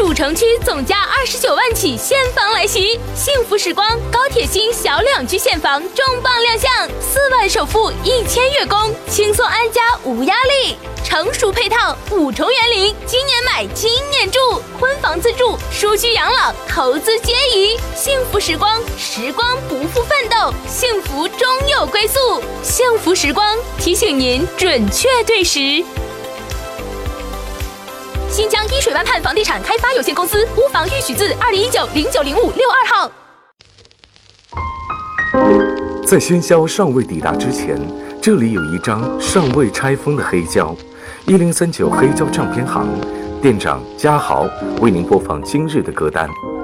主城区总价29万起现房来袭，幸福时光高铁新小2居现房重磅亮相，4万首付1000月供，轻松安家无压力。成熟配套5重园林，今年买今年住，婚房自住、舒居养老、投资皆宜。幸福时光，时光不负奋斗，幸福终有归宿。幸福时光提醒您准确对时。新疆伊水湾畔房地产开发有限公司，屋房预许字2019090562号。 在喧嚣尚未抵达之前，这里有一张尚未拆封的黑胶。1039黑胶唱片行店长嘉豪为您播放今日的歌单。